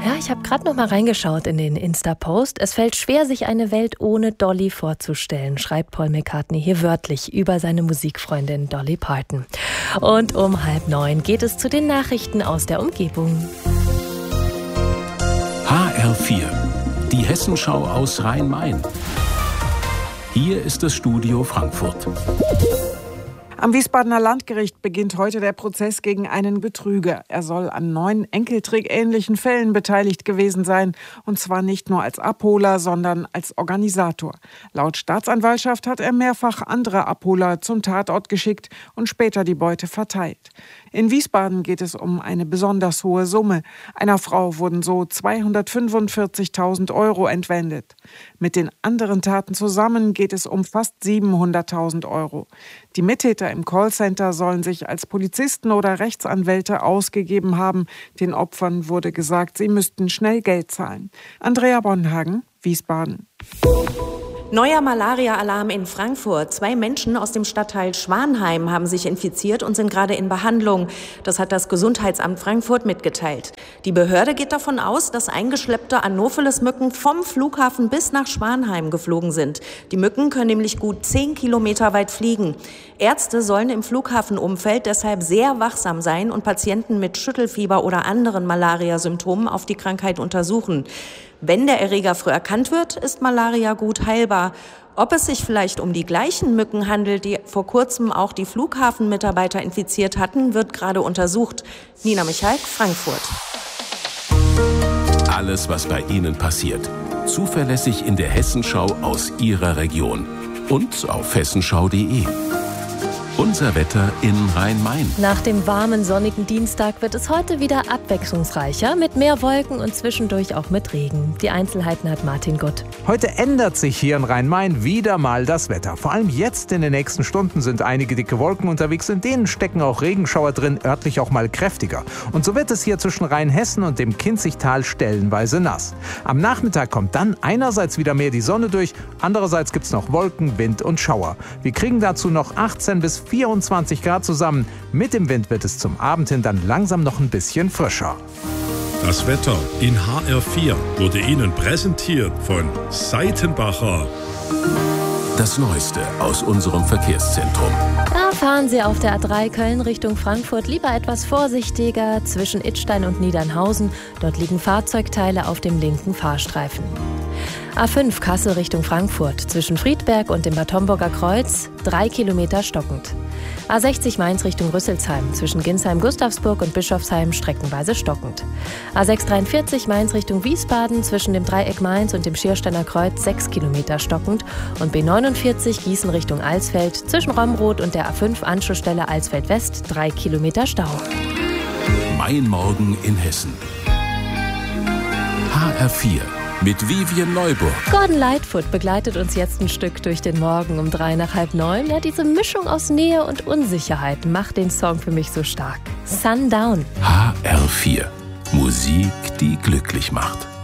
Ja, ich habe gerade noch mal reingeschaut in den Insta-Post. Es fällt schwer, sich eine Welt ohne Dolly vorzustellen, schreibt Paul McCartney hier wörtlich über seine Musikfreundin Dolly Parton. Und um 8:30 geht es zu den Nachrichten aus der Umgebung. HR4, die Hessenschau aus Rhein-Main. Hier ist das Studio Frankfurt. Am Wiesbadener Landgericht beginnt heute der Prozess gegen einen Betrüger. Er soll an 9 Enkeltrick-ähnlichen Fällen beteiligt gewesen sein. Und zwar nicht nur als Abholer, sondern als Organisator. Laut Staatsanwaltschaft hat er mehrfach andere Abholer zum Tatort geschickt und später die Beute verteilt. In Wiesbaden geht es um eine besonders hohe Summe. Einer Frau wurden so 245.000 € entwendet. Mit den anderen Taten zusammen geht es um fast 700.000 €. Die Mittäter im Callcenter sollen sich als Polizisten oder Rechtsanwälte ausgegeben haben. Den Opfern wurde gesagt, sie müssten schnell Geld zahlen. Andrea Bonhagen, Wiesbaden. Neuer Malaria-Alarm in Frankfurt. 2 Menschen aus dem Stadtteil Schwanheim haben sich infiziert und sind gerade in Behandlung. Das hat das Gesundheitsamt Frankfurt mitgeteilt. Die Behörde geht davon aus, dass eingeschleppte Anopheles-Mücken vom Flughafen bis nach Schwanheim geflogen sind. Die Mücken können nämlich gut 10 Kilometer weit fliegen. Ärzte sollen im Flughafenumfeld deshalb sehr wachsam sein und Patienten mit Schüttelfieber oder anderen Malaria-Symptomen auf die Krankheit untersuchen. Wenn der Erreger früh erkannt wird, ist Malaria gut heilbar. Ob es sich vielleicht um die gleichen Mücken handelt, die vor kurzem auch die Flughafenmitarbeiter infiziert hatten, wird gerade untersucht. Nina Michalk, Frankfurt. Alles, was bei Ihnen passiert. Zuverlässig in der Hessenschau aus Ihrer Region. Und auf hessenschau.de. Unser Wetter in Rhein-Main. Nach dem warmen, sonnigen Dienstag wird es heute wieder abwechslungsreicher, mit mehr Wolken und zwischendurch auch mit Regen. Die Einzelheiten hat Martin Gutt. Heute ändert sich hier in Rhein-Main wieder mal das Wetter. Vor allem jetzt in den nächsten Stunden sind einige dicke Wolken unterwegs, in denen stecken auch Regenschauer drin, örtlich auch mal kräftiger. Und so wird es hier zwischen Rheinhessen und dem Kinzigtal stellenweise nass. Am Nachmittag kommt dann einerseits wieder mehr die Sonne durch, andererseits gibt es noch Wolken, Wind und Schauer. Wir kriegen dazu noch 18 bis 24 Grad zusammen. Mit dem Wind wird es zum Abend hin dann langsam noch ein bisschen frischer. Das Wetter in HR4 wurde Ihnen präsentiert von Seitenbacher. Das Neueste aus unserem Verkehrszentrum. Da fahren Sie auf der A3 Köln Richtung Frankfurt lieber etwas vorsichtiger zwischen Idstein und Niedernhausen. Dort liegen Fahrzeugteile auf dem linken Fahrstreifen. A5 Kassel Richtung Frankfurt. Zwischen Friedberg und dem Bad Homburger Kreuz 3 Kilometer stockend. A60 Mainz Richtung Rüsselsheim. Zwischen Ginsheim-Gustavsburg und Bischofsheim streckenweise stockend. A643 Mainz Richtung Wiesbaden. Zwischen dem Dreieck Mainz und dem Schiersteiner Kreuz 6 Kilometer stockend. Und B49 Gießen Richtung Alsfeld. Zwischen Romroth und der A5 Anschlussstelle Alsfeld West 3 Kilometer Stau. Mein Morgen in Hessen. HR4. Mit Vivian Neuburg. Gordon Lightfoot begleitet uns jetzt ein Stück durch den Morgen um 3 nach halb 9. Ja, diese Mischung aus Nähe und Unsicherheit macht den Song für mich so stark. Sundown. HR4. Musik, die glücklich macht.